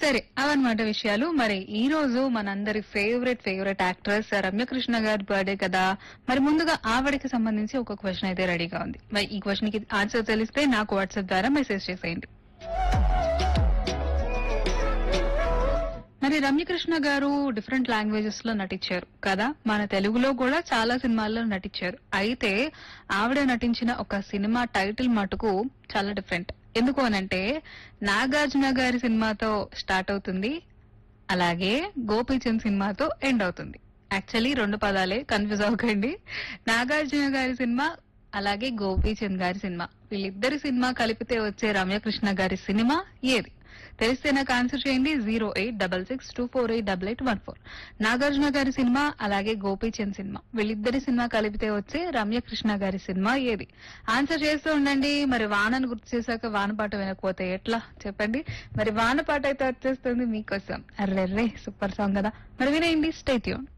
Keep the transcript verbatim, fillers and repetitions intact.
సరే అవన్నమాట విషయాలు. మరి ఈ రోజు మనందరి ఫేవరెట్ ఫేవరెట్ యాక్ట్రెస్ రమ్యకృష్ణ గారి బర్త్డే కదా. మరి ముందుగా ఆవిడకి సంబంధించి ఒక క్వశ్చన్ అయితే రెడీగా ఉంది. మరి ఈ క్వశ్చన్ కి ఆన్సర్ తెలిస్తే నాకు వాట్సాప్ ద్వారా మెసేజ్ చేసేయండి. మరి రమ్యకృష్ణ గారు డిఫరెంట్ లాంగ్వేజెస్ లో నటించారు కదా. మన తెలుగులో కూడా చాలా సినిమాల్లో నటించారు. అయితే ఆవిడ నటించిన ఒక సినిమా టైటిల్ మటుకు చాలా డిఫరెంట్. ఎందుకు అనంటే నాగార్జున గారి సినిమాతో స్టార్ట్ అవుతుంది, అలాగే గోపీచంద్ సినిమాతో ఎండ్ అవుతుంది. యాక్చువల్లీ రెండు పదాలే, కన్ఫ్యూజ్ అవ్వకండి. నాగార్జున గారి సినిమా అలాగే గోపీచంద్ గారి సినిమా, వీళ్ళిద్దరి సినిమా కలిపితే వచ్చే రమ్యకృష్ణ గారి సినిమా ఏది? తెలిస్తే నాకు ఆన్సర్ చేయండి. Zero eight double six two four eight double eight one four. Nagarjuna గారి సినిమా అలాగే గోపీచంద్ సినిమా, వీళ్ళిద్దరి సినిమా కలిపితే వచ్చే రమ్యకృష్ణ గారి సినిమా ఏది? ఆన్సర్ చేస్తూ ఉండండి. మరి వానను గుర్తు చేశాక వానపాట వినకపోతే ఎట్లా చెప్పండి. మరి వానపాట అయితే వచ్చేస్తుంది మీకోసం. అర్రెర్రే సూపర్ సాంగ్ కదా, మరి వినేయండి. Stay tune.